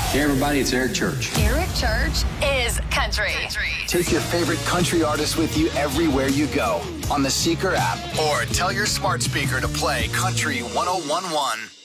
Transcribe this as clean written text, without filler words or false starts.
Hey everybody, it's Eric Church. Eric Church is country. Take your favorite country artist with you everywhere you go on the Seeker app or tell your smart speaker to play Country 101.1.